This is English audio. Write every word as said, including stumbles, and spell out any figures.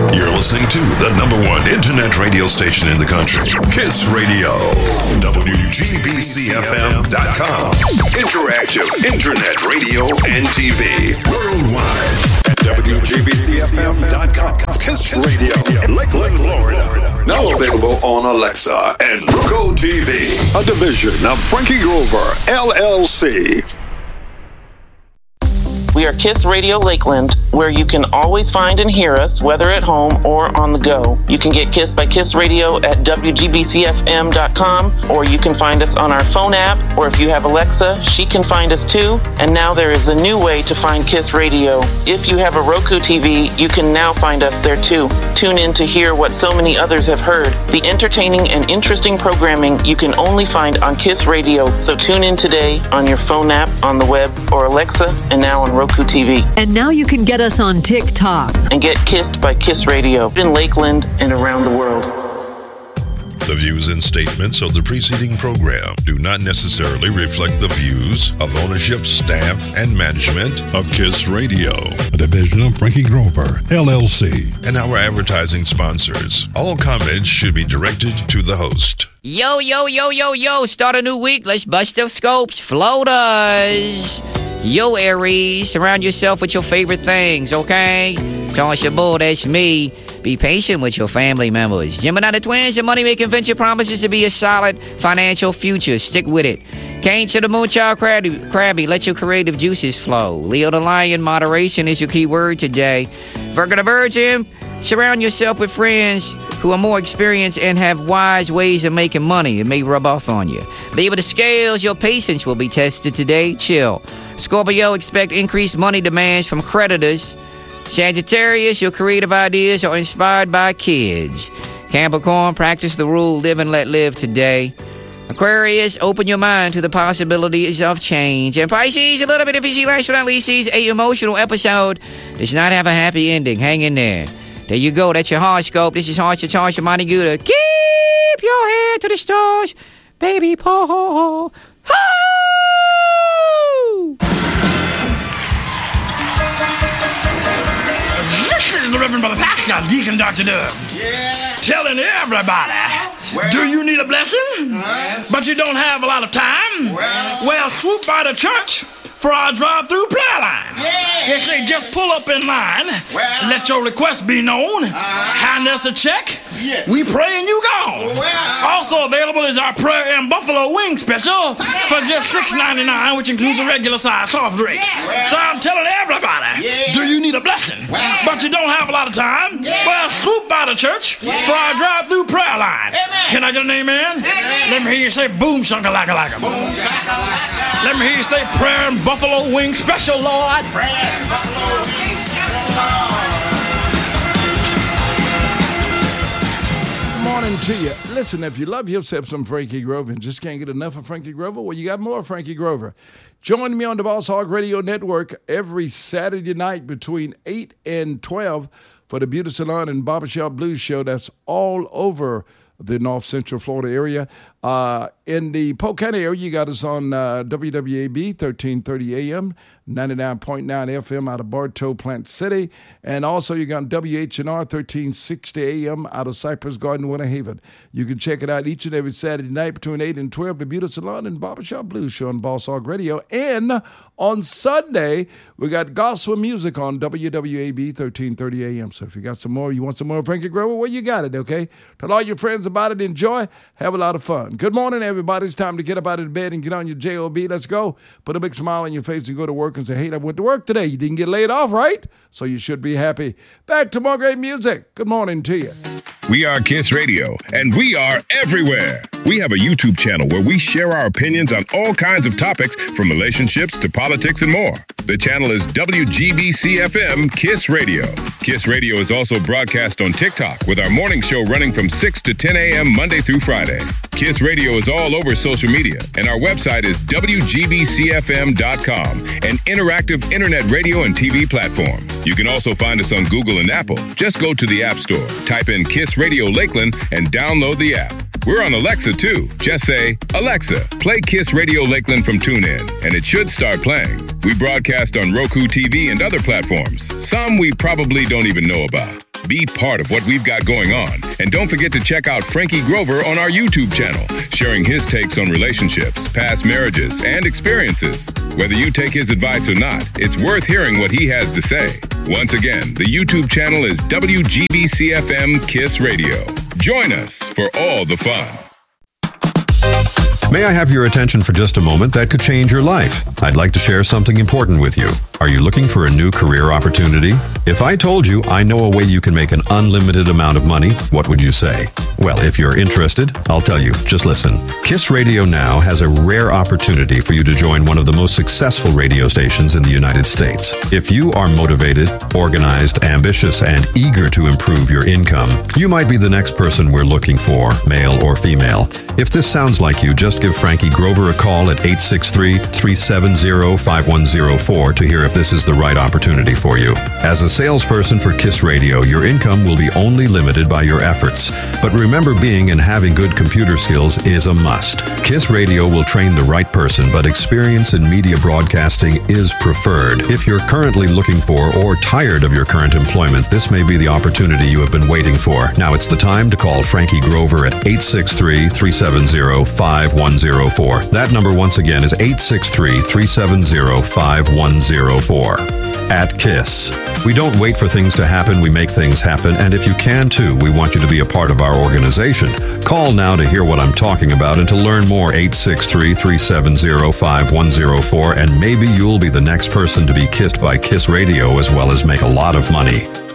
You're listening to the number one internet radio station in the country, Kiss Radio. W G B C F M dot com. Interactive internet radio and T V worldwide at W G B C F M dot com. Kiss Radio, Lakeland, Florida. Now available on Alexa and Roku T V, a division of Frankie Grover, L L C. We are Kiss Radio Lakeland, where you can always find and hear us, whether at home or on the go. You can get Kiss by Kiss Radio at W G B C F M dot com, or you can find us on our phone app, or if you have Alexa, she can find us too. And now there is a new way to find Kiss Radio. If you have a Roku T V, you can now find us there too. Tune in to hear what so many others have heard. The entertaining and interesting programming you can only find on Kiss Radio. So tune in today on your phone app, on the web, or Alexa, and now on Roku T V. And now you can get us on TikTok. And get kissed by Kiss Radio in Lakeland and around the world. The views and statements of the preceding program do not necessarily reflect the views of ownership, staff, and management of Kiss Radio, a division of Frankie Grover, L L C, and our advertising sponsors. All comments should be directed to the host. Yo, yo, yo, yo, yo, start a new week. Let's bust up scopes. Floaters. Yo, Aries, surround yourself with your favorite things, okay? Tasha Bull, that's me. Be patient with your family members. Gemini the Twins, your money-making venture promises to be a solid financial future. Stick with it. Cancer the Moonchild Crabby, crabby, let your creative juices flow. Leo the Lion, moderation is your key word today. Virgo the Virgin, surround yourself with friends who are more experienced and have wise ways of making money. It may rub off on you. Libra the Scales, your patience will be tested today. Chill. Scorpio, expect increased money demands from creditors. Sagittarius, your creative ideas are inspired by kids. Capricorn, practice the rule, live and let live today. Aquarius, open your mind to the possibilities of change. And Pisces, a little bit of fishy, last but not least, a emotional episode does not have a happy ending. Hang in there. There you go. That's your horoscope. This is Harsha Tarsha Monty Gouda. Keep your head to the stars, baby Paul. This is the Reverend Brother Pascal, Deacon Doctor Dub. Yeah. Telling everybody, well, do you need a blessing? Uh, but you don't have a lot of time? Well, well swoop by the church for our drive-through prayer line. Yeah. If they just pull up in line, well, let your request be known, uh, hand us a check, yes, we pray and you go. Well, also available is our prayer and buffalo wing special for just six ninety-nine, which includes a regular size soft drink. Well, so I'm telling everybody, yeah, do you need a blessing? Well, but you don't have a lot of time? Yeah. Well, swoop by the church, yeah, for our drive-through prayer line. Amen. Can I get an amen? Amen. Let me hear you say boom shakalaka-laka. Boom shakalaka. Let me hear you say prayer and buffalo wing special, Lord. Prayer and buffalo wing special, Lord. Good morning to you. Listen, if you love yourself some Frankie Grover and just can't get enough of Frankie Grover, well, you got more Frankie Grover. Join me on the Boss Hog Radio Network every Saturday night between eight and twelve for the Beauty Salon and Barbershop Blues Show. That's all over the North Central Florida area. Uh, in the Polk County area, you got us on uh, W W A B, thirteen thirty A M, ninety-nine point nine F M out of Bartow, Plant City. And also you got W H N R, thirteen sixty A M out of Cypress Garden, Winter Haven. You can check it out each and every Saturday night between eight and twelve, the Beauty Salon and Barbershop Blues Show on Boss Hog Radio. And on Sunday, we got gospel music on W W A B, thirteen thirty A M. So if you got some more, you want some more Frankie Grover, well, you got it, okay? Tell all your friends about it. Enjoy. Have a lot of fun. Good morning, everybody. It's time to get up out of bed and get on your J O B. Let's go. Put a big smile on your face and go to work and say, hey, I went to work today. You didn't get laid off, right? So you should be happy. Back to more great music. Good morning to you. We are Kiss Radio, and we are everywhere. We have a YouTube channel where we share our opinions on all kinds of topics, from relationships to politics and more. The channel is W G B C F M Kiss Radio. Kiss Radio is also broadcast on TikTok with our morning show running from six to ten A M Monday through Friday. Kiss Radio is all over social media, and our website is W G B C F M dot com, an interactive internet radio and T V platform. You can also find us on Google and Apple. Just go to the App Store, type in Kiss Radio Lakeland, and download the app. We're on Alexa, too. Just say, Alexa, play Kiss Radio Lakeland from TuneIn, and it should start playing. We broadcast on Roku T V and other platforms. Some we probably don't even know about. Be part of what we've got going on. And don't forget to check out Frankie Grover on our YouTube channel, sharing his takes on relationships, past marriages, and experiences. Whether you take his advice or not, it's worth hearing what he has to say. Once again, the YouTube channel is W G B C F M KISS Radio. Join us for all the fun. May I have your attention for just a moment? That could change your life. I'd like to share something important with you. Are you looking for a new career opportunity? If I told you I know a way you can make an unlimited amount of money, what would you say? Well, if you're interested, I'll tell you. Just listen. KISS Radio Now has a rare opportunity for you to join one of the most successful radio stations in the United States. If you are motivated, organized, ambitious, and eager to improve your income, you might be the next person we're looking for, male or female. If this sounds like you, just give Frankie Grover a call at eight six three, three seven zero, five one zero four to hear if this is the right opportunity for you. As a salesperson for KISS Radio, your income will be only limited by your efforts. But remember, being and having good computer skills is a must. KISS Radio will train the right person, but experience in media broadcasting is preferred. If you're currently looking for or tired of your current employment, this may be the opportunity you have been waiting for. Now it's the time to call Frankie Grover at eight six three, three seven zero, five one zero four. That number once again is eight six three, three seven zero, five one zero four. At KISS, we don't wait for things to happen, we make things happen, and if you can too, we want you to be a part of our organization. Call now to hear what I'm talking about and to learn more, eight six three, three seven zero, five one zero four, and maybe you'll be the next person to be kissed by KISS Radio as well as make a lot of money.